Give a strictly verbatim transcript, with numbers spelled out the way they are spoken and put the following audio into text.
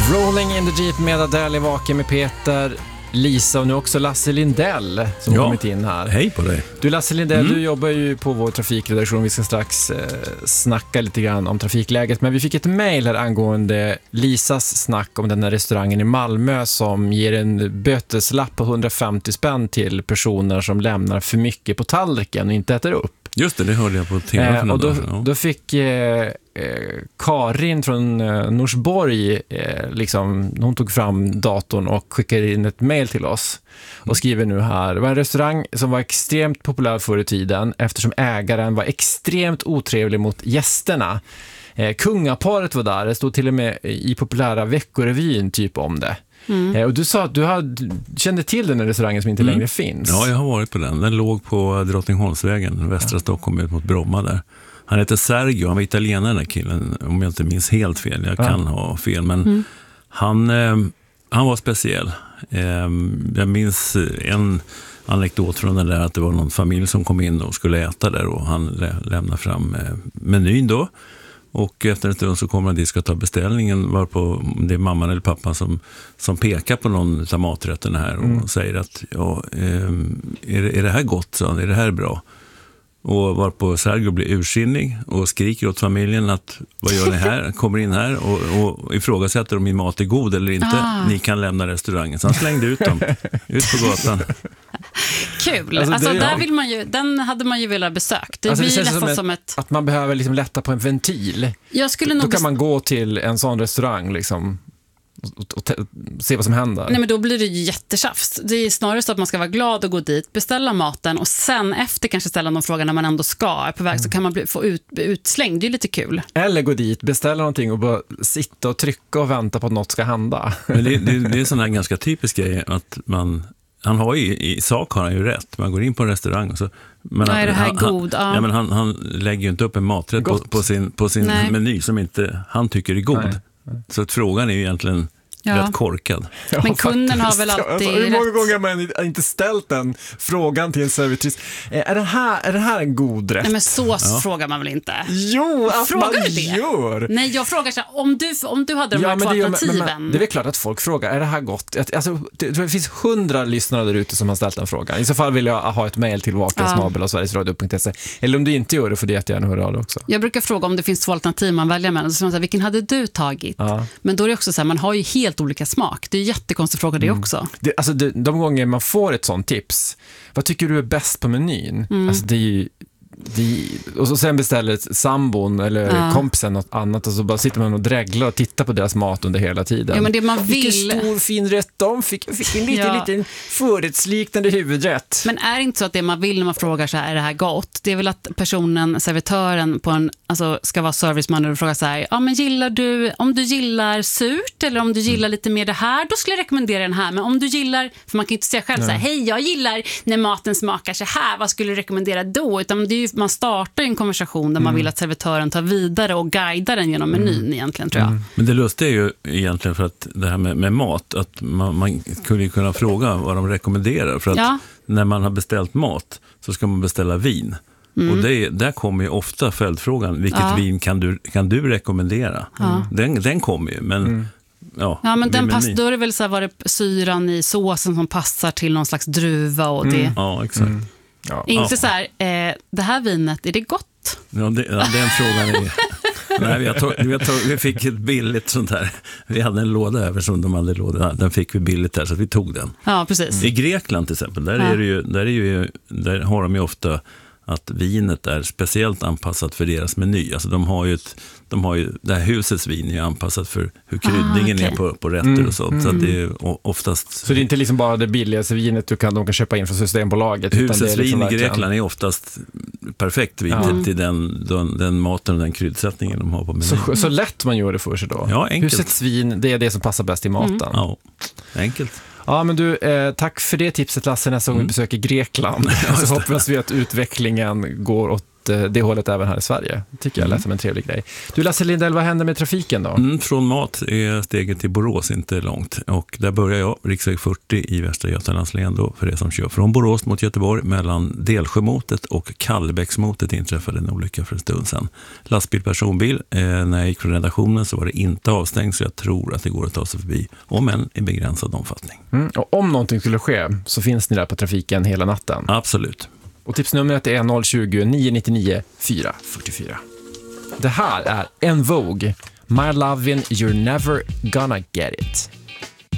Rolling in the Jeep med Adele i Vaken med Peter, Lisa och nu också Lasse Lindell som ja. kommit in här. Hej på dig. Du Lasse Lindell, mm. du jobbar ju på vår trafikredaktion. Vi ska strax eh, snacka lite grann om trafikläget. Men vi fick ett mejl här angående Lisas snack om den här restaurangen i Malmö som ger en böteslapp på hundrafemtio spänn till personer som lämnar för mycket på tallriken och inte äter upp. Just det, det hörde jag på T V eh, och då, ja. då fick eh, eh, Karin från eh, Norsborg eh, liksom, hon tog fram datorn och skickade in ett mejl till oss och skriver nu här: det var en restaurang som var extremt populär förr i tiden eftersom ägaren var extremt otrevlig mot gästerna. eh, Kungaparet var där, det stod till och med i populära Veckorevyn typ om det. Mm. Eh, och du sa att du hade, kände till den här restaurangen som inte mm. längre finns. Ja, jag har varit på den. Den låg på Drottningholmsvägen, västra ja. Stockholm ut mot Bromma där. Han heter Sergio, han var italienare den här killen, om jag inte minns helt fel. Jag kan ja. ha fel, men mm. han, eh, han var speciell. Eh, jag minns en anekdot från den där att det var någon familj som kom in och skulle äta där och han lä- lämnade fram eh, menyn då. Och efter en stund så kommer han dit ska ta beställningen varpå det är mamman eller pappan som, som pekar på någon av maträtterna här och mm. säger att ja, är, det, är det här gott? Så är det här bra? Och varpå Sergio blir ursinnig och skriker åt familjen att vad gör ni här? Kommer in här och, och ifrågasätter om min mat är god eller inte. Ah. Ni kan lämna restaurangen. Så han slängde ut dem ut på gatan. Kul. Alltså, alltså där vill man ju, den hade man ju velat besöka. Det alltså, blir det nästan som, ett, som ett... att man behöver liksom lätta på en ventil. Jag skulle då nog kan best... man gå till en sån restaurang liksom och, och, och se vad som händer. Nej, men då blir det ju jättetjafs. Det är snarare så att man ska vara glad och gå dit, beställa maten och sen efter kanske ställa någon fråga när man ändå ska är på väg, mm. så kan man bli, få ut, utslängd. Det är lite kul. Eller gå dit, beställa någonting och bara sitta och trycka och vänta på att något ska hända. Men det, det, det är sån här ganska typisk grej att man han har ju, i sak har han ju rätt. Man går in på en restaurang och så... Men Nej, han, det här är han, god. Han, ja, men han, han lägger ju inte upp en maträtt på, på sin, på sin meny som inte han tycker är god. Nej. Så att frågan är ju egentligen ja. rätt korkad. Men ja, kunden har väl alltid alltså, hur många gånger har man inte ställt den frågan till en servitris? Är det här, är det här en god rätt? Nej, men så ja. frågar man väl inte? Jo, att frågar man det? Gör. Nej, jag frågar så här, om du, om du hade de här ja, två alternativen. Men, men, det är väl klart att folk frågar, är det här gott? Alltså, det, det finns hundra lyssnare där ute som har ställt den frågan. I så fall vill jag ha ett mejl till vakensnabel och sverigesradio punkt se. Eller om du inte gör det får du jättegärna höra av det också. Jag brukar fråga om det finns två alternativ man väljer mellan. Så man säger, vilken hade du tagit? Ja. Men då är det också så här, man har ju helt olika smak. Det är jättekonstigt fråga det mm. också. Det, alltså det, de gånger man får ett sånt tips, vad tycker du är bäst på menyn? Mm. Alltså det är ju det, och så sen beställer sambon eller ja. kompisen något annat och så bara sitter man och dreglar och tittar på deras mat under hela tiden. Ja, men det man vill... Vilken stor fin rätt de fick. Jag fick en liten, ja. liten förrättsliknande huvudrätt. Men är det inte så att det man vill när man frågar så här, är det här gott? Det är väl att personen, servitören på en, alltså ska vara serviceman och fråga så här, ja men gillar du, om du gillar surt eller om du gillar mm. lite mer det här, då skulle jag rekommendera den här. Men om du gillar, för man kan ju inte säga själv så här, hej jag gillar när maten smakar så här, vad skulle du rekommendera då? Utan det är ju, man startar en konversation där mm. man vill att servitören tar vidare och guidar den genom menyn mm. egentligen, tror jag. Mm. Men det lustiga är ju egentligen för att det här med, med mat, att man, man skulle kunna fråga vad de rekommenderar. För att ja. när man har beställt mat så ska man beställa vin. Mm. Och det, där kommer ju ofta följdfrågan, vilket ja. vin kan du, kan du rekommendera? Mm. Den, den kommer ju, men... Mm. Ja, ja, men den pass, då är det väl så här, var det syran i såsen som passar till någon slags druva och det. Mm. Ja, exakt. Mm. Ja. Inte så här, eh, det här vinet, är det gott? Ja, det, ja den frågan är... Nej, vi, tog, vi, tog, vi fick ett billigt sånt här. Vi hade en låda över som de hade låda. Den fick vi billigt där så vi tog den. Ja, precis. I Grekland till exempel, där, ja. är det ju, där, är ju, där har de ju ofta att vinet är speciellt anpassat för deras meny. Alltså de har ju ett, de har ju, det här husets vin är anpassat för hur kryddningen ah, okay. är på, på rätter mm, och sånt. Mm. Så att det är oftast... Så det är inte liksom bara det billigaste vinet du kan, de kan köpa in från Systembolaget? Husets utan det är liksom vin i Grekland är oftast perfekt vin mm. till den, den, den maten och den kryddsättningen de har på menyn. Så, så lätt man gör det för sig då? Ja, enkelt. Husets vin, det är det som passar bäst i maten? Mm. Ja, enkelt. Ja, men du, eh, tack för det tipset Lasse nästa gång mm. vi besöker Grekland. Så hoppas vi att utvecklingen går åt åt det hållet även här i Sverige. Det tycker jag lät som en trevlig grej. Du, Lasse Lindell, vad händer med trafiken då? Mm, från Mat är steget till Borås inte långt. Och där börjar jag, riksväg fyrtio i Västra Götalandslän då, för det som kör från Borås mot Göteborg. Mellan Delsjömotet och Kallbäcksmotet inträffade en olycka för en stund sedan. Lastbil, personbil. Eh, när jag gick från redaktionen så var det inte avstängt, så jag tror att det går att ta sig förbi, om än i begränsad omfattning. Mm, och om någonting skulle ske så finns ni där på trafiken hela natten? Absolut. Och tipsnumret är noll tjugo, nio nio nio, fyra fyra fyra. Det här är En Vogue, My Lovin' You're Never Gonna Get It.